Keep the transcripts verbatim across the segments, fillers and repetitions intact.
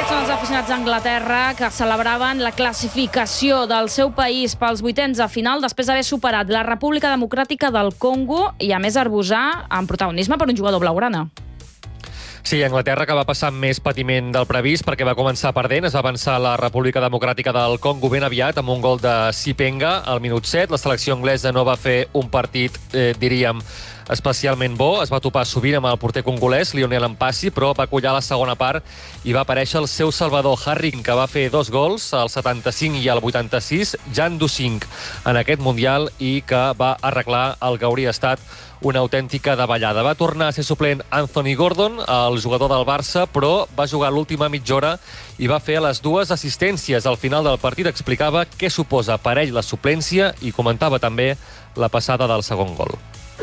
Aquests són els aficionats d'Anglaterra que celebraven la classificació del seu país pels vuitens de final després d'haver superat la República Democràtica del Congo i, a més, arbosar amb protagonisme per un jugador blaugrana. Sí, Anglaterra, que va passar més patiment del previst perquè va començar perdent. Es va avançar la República Democràtica del Congo ben aviat amb un gol de Sipenga al minut set. La selecció anglesa no va fer un partit, eh, diríem, especialment bo. Es va topar sovint amb el porter congolès, Lionel Mpassi, però va collar la segona part i va aparèixer el seu salvador, Harry, que va fer dos gols, al setanta-cinc i al vuitanta-sis, Jan Dusing, en aquest Mundial, i que va arreglar el que hauria estat una autèntica davallada. Va tornar a ser suplent Anthony Gordon, el jugador del Barça, però va jugar l'última mitja hora i va fer les dues assistències. Al final del partit explicava què suposa per ell la suplència i comentava també la passada del segon gol.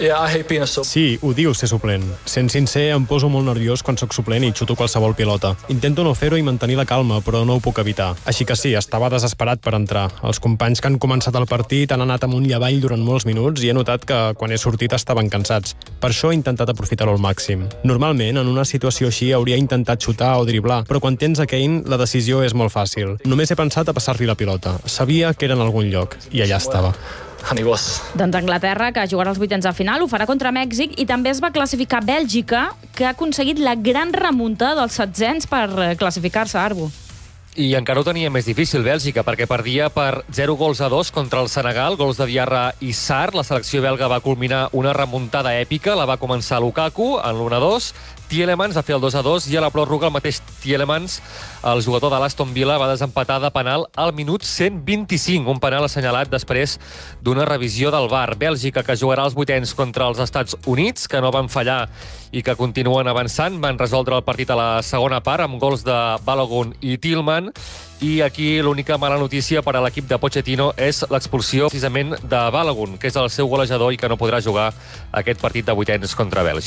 Sí, ho diu ser suplent. Sent sincer, em poso molt nerviós quan sóc suplent i xuto qualsevol pilota. Intento no fer-ho i mantenir la calma, però no ho puc evitar. Així que sí, estava desesperat per entrar. Els companys que han començat el partit han anat amunt i avall durant molts minuts i he notat que quan he sortit estaven cansats. Per això he intentat aprofitar-ho al màxim. Normalment, en una situació així, hauria intentat xutar o driblar, però quan tens a Kane, la decisió és molt fàcil. Només he pensat a passar-li la pilota. Sabia que era en algun lloc i allà estava. Doncs Anglaterra, que jugarà els vuitens de final, ho farà contra Mèxic, i també es va classificar Bèlgica, que ha aconseguit la gran remunta dels setzents per classificar-se, Arbo. I encara ho tenia més difícil, Bèlgica, perquè perdia per zero gols a dos contra el Senegal, gols de Diarra i Sarr. La selecció belga va culminar una remuntada èpica, la va començar Lukaku en l'u a dos, Tielemans va fer el dos a dos i a la pròrroga el mateix Tielemans, el jugador de l'Aston Villa, va desempatar de penal al minut cent vint-i-cinc, un penal assenyalat després d'una revisió del V A R. Bèlgica, que jugarà els vuitens contra els Estats Units, que no van fallar i que continuen avançant, van resoldre el partit a la segona part amb gols de Balogun i Tillman. I aquí l'única mala notícia per a l'equip de Pochettino és l'expulsió precisament de Balogun, que és el seu golejador i que no podrà jugar aquest partit de vuitens contra Bèlgica.